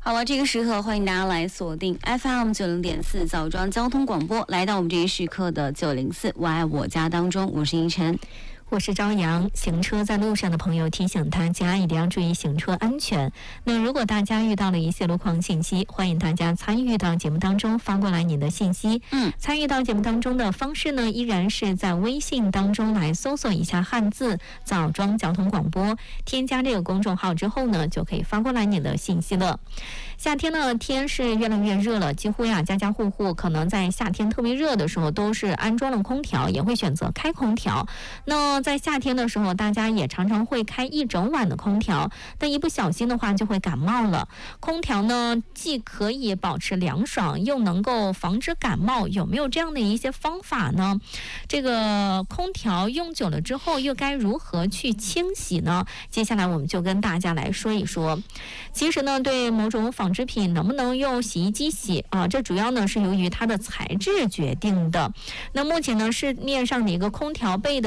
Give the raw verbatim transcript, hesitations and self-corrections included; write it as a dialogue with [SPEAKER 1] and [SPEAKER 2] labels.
[SPEAKER 1] 好了，这个时刻欢迎大家来锁定 F M 九零点四枣庄交通广播，来到我们这一时刻的九零四我爱我家当中，我是依晨。
[SPEAKER 2] 我是朝阳。行车在路上的朋友提醒大家一定要注意行车安全。那如果大家遇到了一些路况信息，欢迎大家参与到节目当中，发过来你的信息。
[SPEAKER 1] 嗯，
[SPEAKER 2] 参与到节目当中的方式呢，依然是在微信当中来搜索一下汉字枣庄交通广播，添加这个公众号之后呢，就可以发过来你的信息了。夏天呢，天是越来越热了，几乎呀家家户户可能在夏天特别热的时候都是安装了空调，也会选择开空调。那在夏天的时候，大家也常常会开一整晚的空调，但一不小心的话就会感冒了。空调呢，既可以保持凉爽，又能够防止感冒，有没有这样的一些方法呢？这个空调用久了之后，又该如何去清洗呢？接下来我们就跟大家来说一说。其实呢，对某种纺织品能不能用洗衣机洗啊，这主要呢是由于它的材质决定的。那目前呢，市面上的一个空调被的